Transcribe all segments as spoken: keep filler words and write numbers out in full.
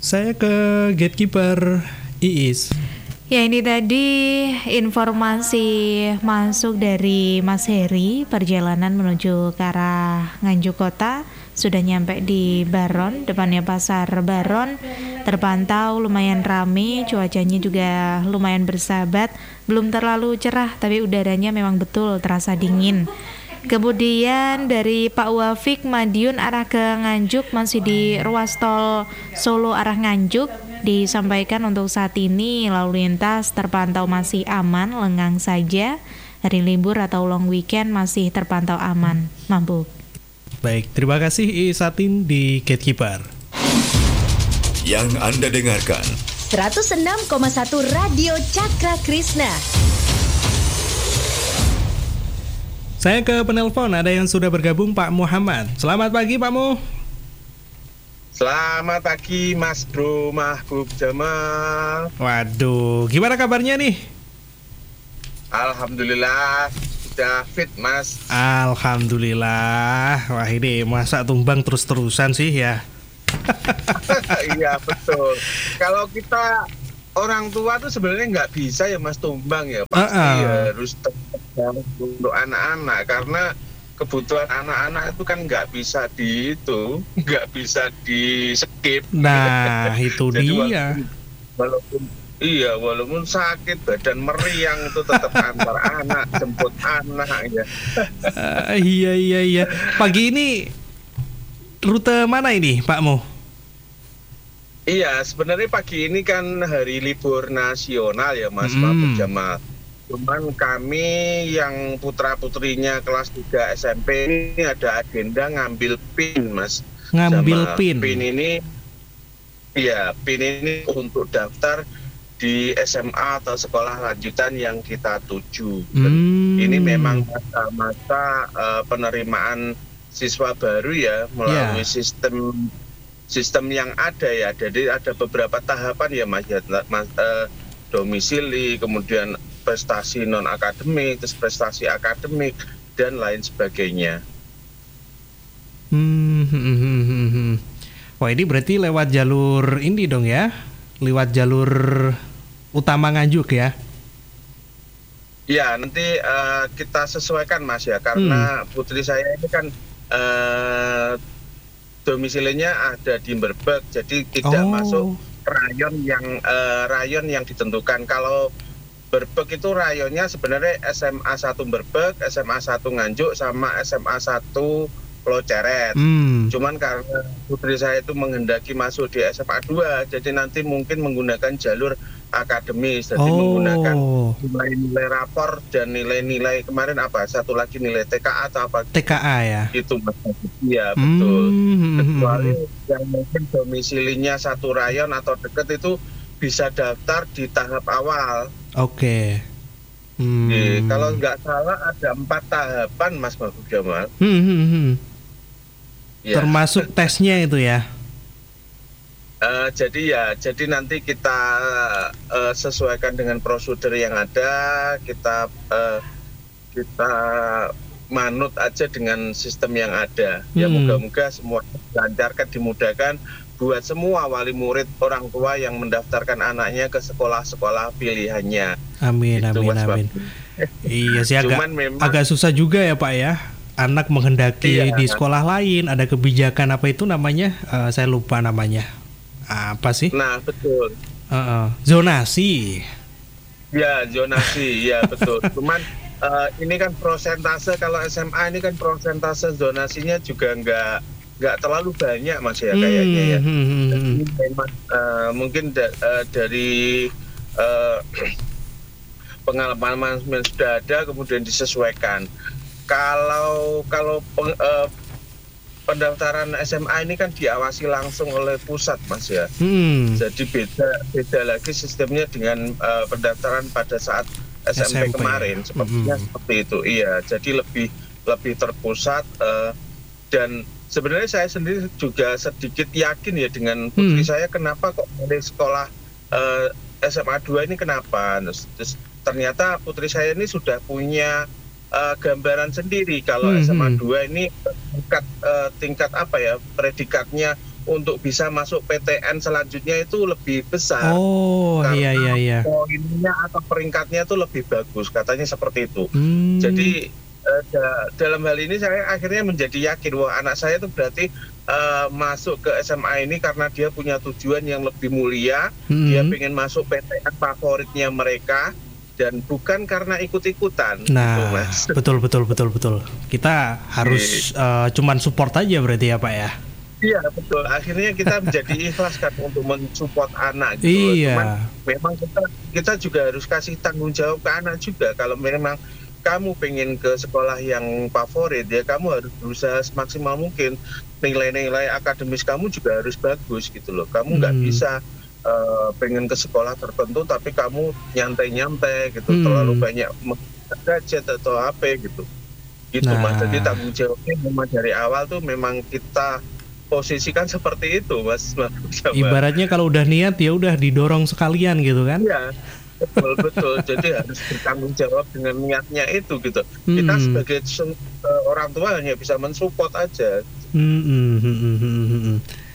Saya ke gatekeeper Iis. Ya, ini tadi informasi masuk dari Mas Heri, perjalanan menuju ke arah Nganjuk Kota. Sudah nyampe di Baron, depannya Pasar Baron. Terpantau lumayan rame, cuacanya juga lumayan bersahabat. Belum terlalu cerah, tapi udaranya memang betul terasa dingin. Kemudian dari Pak Wafik Madiun arah ke Nganjuk, masih di ruas tol Solo arah Nganjuk. Disampaikan untuk saat ini lalu lintas terpantau masih aman, lengang saja. Hari libur atau long weekend masih terpantau aman. Mampu. Baik, terima kasih Isatin di Gatekeeper. Yang Anda dengarkan seratus enam koma satu Radio Cakra Krisna. Saya ke penelpon, ada yang sudah bergabung, Pak Muhammad. Selamat pagi Pak Mu. Selamat pagi Mas Bro Mahbub Jamal. Waduh, gimana kabarnya nih? Alhamdulillah sudah fit Mas. Alhamdulillah. Wah, ini masa tumbang terus-terusan sih ya. Iya betul. Kalau kita orang tua tuh sebenarnya nggak bisa ya Mas tumbang ya. Pasti uh-uh. harus tetap untuk anak-anak, karena kebutuhan anak-anak itu kan nggak bisa di itu, nggak bisa di skip. Nah itu Jadi dia. Walaupun, walaupun iya, walaupun sakit badan meriang itu tetap antar anak, jemput anak ya. Uh, iya iya iya. Pagi ini rute mana ini Pak Mo? Iya, sebenarnya pagi ini kan hari libur nasional ya Mas hmm. Mahbub Jamal. Cuman kami yang putra-putrinya kelas tiga S M P ini ada agenda ngambil PIN Mas. Ngambil Sama PIN? PIN ini, iya PIN ini untuk daftar di S M A atau sekolah lanjutan yang kita tuju. Hmm. Ini memang masa-masa uh, penerimaan siswa baru ya melalui yeah. sistem sistem yang ada ya. Jadi ada beberapa tahapan ya Mas, ya, mas uh, domisili, kemudian prestasi non akademik, terus prestasi akademik dan lain sebagainya. Hmm, hmm, hmm, hmm, hmm. Wah, ini berarti lewat jalur ini dong ya, lewat jalur utama Nganjuk ya? Ya, nanti uh, kita sesuaikan Mas ya, karena hmm. putri saya ini kan uh, domisilinya ada di Merbek, jadi tidak oh. masuk rayon yang uh, rayon yang ditentukan. Kalau Merbek itu rayonnya sebenarnya S M A satu Merbek, S M A satu Nganjuk, sama S M A satu Loceret. Hmm. Cuman karena putri saya itu menghendaki masuk di S M A dua, jadi nanti mungkin menggunakan jalur akademis, jadi oh. menggunakan nilai-nilai rapor dan nilai-nilai kemarin apa? Satu lagi nilai T K A atau apa? T K A ya? Itu Mas. Iya betul. Hmm. Kecuali yang mungkin domisilinya satu rayon atau dekat itu bisa daftar di tahap awal. Oke. Okay. Hmm. Jadi, kalau nggak salah ada empat tahapan Mas Mahbub Jamal. Hmm, hmm, hmm. Ya. Termasuk tesnya itu ya. Uh, jadi ya, jadi nanti kita uh, sesuaikan dengan prosedur yang ada. Kita uh, kita manut aja dengan sistem yang ada. Hmm. Ya moga-moga semua dilancarkan, dimudahkan buat semua wali murid, orang tua yang mendaftarkan anaknya ke sekolah-sekolah pilihannya. Amin, gitu, amin, amin. Iya sih agak, memang, agak susah juga ya Pak ya. Anak menghendaki iya. di sekolah lain, ada kebijakan apa itu namanya? Uh, saya lupa namanya. Apa sih? Nah, betul. Uh-uh. Zonasi. Ya, zonasi, ya betul. Cuman uh, ini kan prosentase, kalau S M A ini kan prosentase zonasinya juga nggak nggak terlalu banyak Mas ya kayaknya ya. Hmm, hmm, hmm. Jadi memang uh, mungkin da- uh, dari uh, pengalaman yang sudah ada kemudian disesuaikan. Kalau kalau peng, uh, pendaftaran S M A ini kan diawasi langsung oleh pusat Mas ya. Hmm. Jadi beda beda lagi sistemnya dengan uh, pendaftaran pada saat S M P, S M P kemarin sepertinya hmm. seperti itu. Iya, jadi lebih lebih terpusat uh, dan sebenarnya saya sendiri juga sedikit yakin ya dengan putri hmm. saya kenapa kok dari sekolah uh, S M A dua ini kenapa. Terus, terus ternyata putri saya ini sudah punya uh, gambaran sendiri kalau hmm. S M A dua ini tingkat uh, tingkat apa ya predikatnya untuk bisa masuk P T N selanjutnya itu lebih besar. Oh, iya iya iya. Poinnya atau peringkatnya itu lebih bagus, katanya seperti itu. Hmm. Jadi uh, da- dalam hal ini saya akhirnya menjadi yakin bahwa anak saya itu berarti uh, masuk ke S M A ini karena dia punya tujuan yang lebih mulia. Hmm. Dia pengen masuk P T N favoritnya mereka. Dan bukan karena ikut-ikutan. Nah, gitu, Mas. betul betul betul betul. Kita harus uh, cuman support aja berarti ya Pak ya. Iya betul. Akhirnya kita menjadi ikhlas kan untuk mensupport anak. Iya. Gitu. Cuman memang kita kita juga harus kasih tanggung jawab ke anak juga. Kalau memang kamu pengen ke sekolah yang favorit, ya kamu harus berusaha semaksimal mungkin. Nilai-nilai akademis kamu juga harus bagus gitu loh. Kamu nggak hmm. bisa Uh, pengen ke sekolah tertentu tapi kamu nyantai-nyantai gitu, hmm. terlalu banyak gadget atau H P gitu gitu nah. Mas, jadi tanggung jawabnya memang dari awal tuh memang kita posisikan seperti itu Mas. Ibaratnya kalau udah niat ya udah didorong sekalian gitu kan. Iya betul betul. Jadi harus bertanggung jawab dengan niatnya itu gitu. hmm. Kita sebagai uh, orang tua hanya bisa mensupport aja. hmm, hmm, hmm, hmm, hmm, hmm.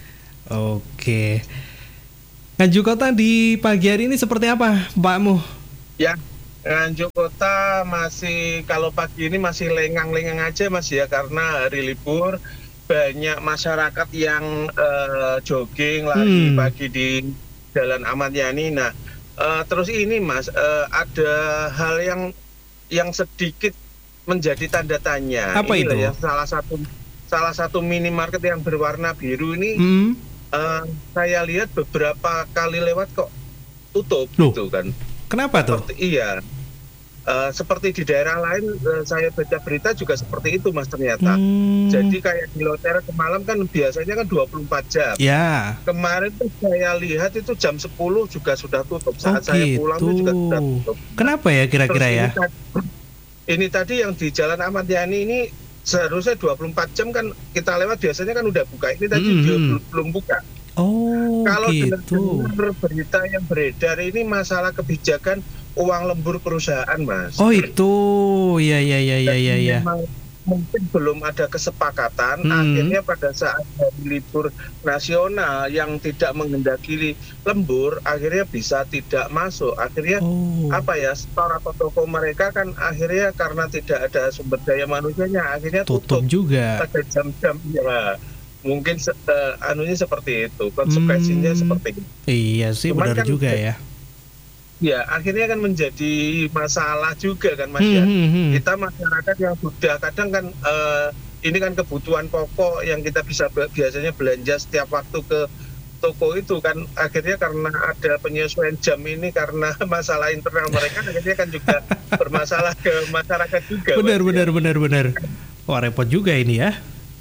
Oke. Nganjuk Kota di pagi hari ini seperti apa, Pakmu? Ya, Nganjuk Kota masih, kalau pagi ini masih lengang-lengang aja Mas ya, karena hari libur banyak masyarakat yang uh, jogging lagi hmm. pagi di Jalan Ahmad Yani. Nah, uh, terus ini Mas, uh, ada hal yang yang sedikit menjadi tanda tanya. Apa ini itu? Ya, salah satu salah satu minimarket yang berwarna biru ini. Hmm. Uh, saya lihat beberapa kali lewat kok tutup. Loh, gitu kan. Kenapa tuh? Seperti, iya. Uh, seperti di daerah lain uh, saya baca berita juga seperti itu Mas ternyata. Hmm. Jadi kayak di Lotera semalam kan biasanya kan dua puluh empat jam. Ya. Kemarin tuh saya lihat itu jam sepuluh juga sudah tutup. Saat oh, saya gitu. pulang itu juga sudah tutup. Kenapa ya kira-kira ya? Ini tadi, ini tadi yang di Jalan Ahmad Yani ini seharusnya dua puluh empat jam kan kita lewat biasanya kan udah buka. Ini tadi mm-hmm. dia belum, belum buka. Oh, kalau gitu. dengar berita yang beredar ini masalah kebijakan uang lembur perusahaan, Mas. Oh, itu. Ya ya ya ya ya ya. Mungkin belum ada kesepakatan, hmm. akhirnya pada saat hari libur nasional yang tidak menghendaki lembur, akhirnya bisa tidak masuk. Akhirnya oh. apa ya, store atau toko mereka kan akhirnya karena tidak ada sumber daya manusianya, akhirnya tutup, tutup juga pada jam-jam ya. Mungkin uh, anunya seperti itu, konsekuensinya hmm. seperti itu. Iya sih, cuman benar kan, juga ya. Ya, akhirnya kan menjadi masalah juga kan Mas ya. Hmm, hmm. Kita masyarakat yang sudah kadang kan uh, ini kan kebutuhan pokok yang kita bisa biasanya belanja setiap waktu ke toko itu kan, akhirnya karena ada penyesuaian jam ini karena masalah internal mereka akhirnya kan juga bermasalah ke masyarakat juga. Benar Mas, benar ya. benar benar. Wah, repot juga ini ya.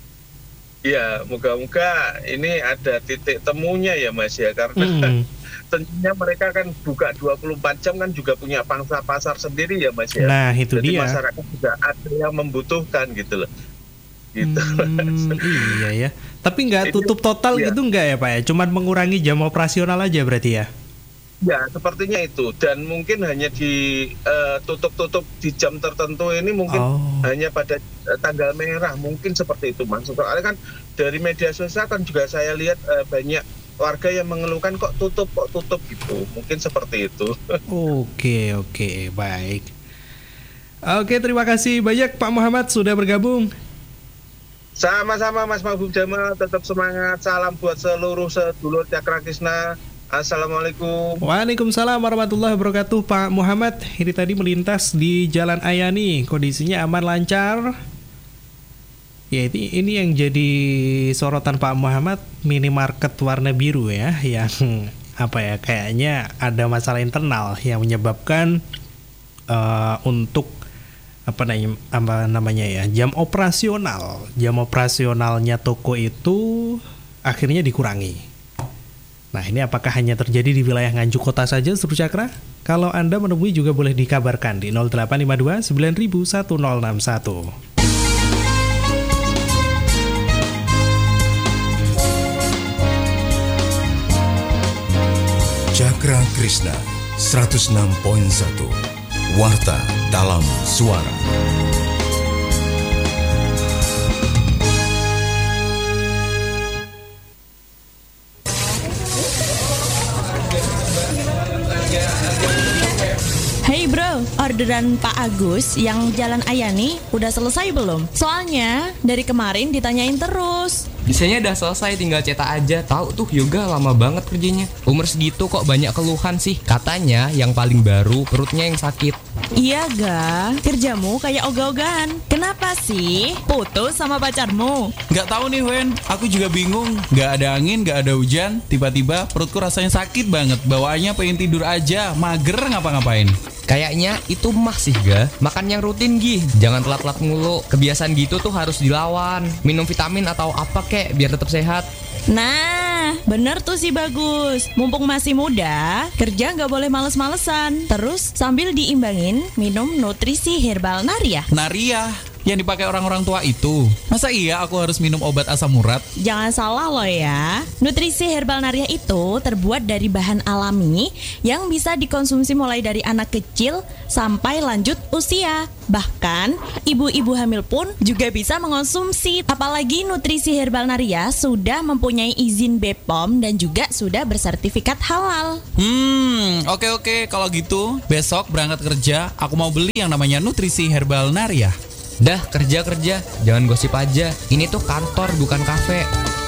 Ya, moga-moga ini ada titik temunya ya Mas ya, karena hmm. tentunya mereka kan buka dua puluh empat jam kan juga punya pangsa pasar sendiri ya Mas ya. Nah, itu Jadi dia. masyarakat juga ada yang membutuhkan gitu loh. Gitu. Hmm, iya ya. Tapi nggak tutup total iya. gitu nggak ya Pak ya? Cuman mengurangi jam operasional aja berarti ya? Ya, sepertinya itu. Dan mungkin hanya di uh, tutup-tutup di jam tertentu ini mungkin oh. hanya pada uh, tanggal merah. Mungkin seperti itu Mas. Soalnya kan dari media sosial kan juga saya lihat uh, banyak warga yang mengeluhkan kok tutup, kok tutup gitu. Mungkin seperti itu. Oke, oke, baik. Oke, terima kasih banyak Pak Muhammad sudah bergabung. Sama-sama Mas Mahbub Jamal, tetap semangat. Salam buat seluruh sedulur Cakra Krisna. Assalamualaikum. Waalaikumsalam warahmatullahi wabarakatuh. Pak Muhammad, ini tadi melintas di Jalan Ayani, kondisinya aman lancar. Ya, ini, ini yang jadi sorotan Pak Muhammad, minimarket warna biru ya, yang apa ya, kayaknya ada masalah internal yang menyebabkan uh, untuk apa namanya, apa namanya ya, jam operasional, jam operasionalnya toko itu akhirnya dikurangi. Nah, ini apakah hanya terjadi di wilayah Nganjuk Kota saja, Seru Cakra? Kalau Anda menemui juga boleh dikabarkan di nol delapan lima dua sembilan satu nol enam satu. Cakra Krisna seratus enam koma satu. Warta dalam suara. Hey bro, orderan Pak Agus yang Jalan Ayani udah selesai belum? Soalnya dari kemarin ditanyain terus. Desainnya udah selesai, tinggal cetak aja. Tahu tuh Yoga lama banget kerjanya. Umur segitu kok banyak keluhan sih. Katanya yang paling baru perutnya yang sakit. Iya ga, kerjamu kayak ogah-ogahan. Kenapa sih? Putus sama pacarmu? Gak tahu nih Wen, aku juga bingung. Gak ada angin, gak ada hujan. Tiba-tiba perutku rasanya sakit banget. Bawaannya pengen tidur aja, mager ngapa-ngapain. Kayaknya itu mah sih ga. Makan yang rutin Gi, jangan telat-telat mulu. Kebiasaan gitu tuh harus dilawan. Minum vitamin atau apa kek biar tetap sehat. Nah, bener tuh sih Bagus. Mumpung masih muda, kerja nggak boleh males-malesan. Terus sambil diimbangin minum nutrisi herbal Naria. Naria yang dipakai orang-orang tua itu. Masa iya aku harus minum obat asam urat? Jangan salah loh ya. Nutrisi herbal Naria itu terbuat dari bahan alami yang bisa dikonsumsi mulai dari anak kecil sampai lanjut usia. Bahkan ibu-ibu hamil pun juga bisa mengonsumsi. Apalagi nutrisi herbal Naria sudah mempunyai izin B P O M dan juga sudah bersertifikat halal. Hmm, oke oke kalau gitu besok berangkat kerja aku mau beli yang namanya nutrisi herbal Naria. Dah kerja-kerja, jangan gosip aja. Ini tuh kantor bukan kafe.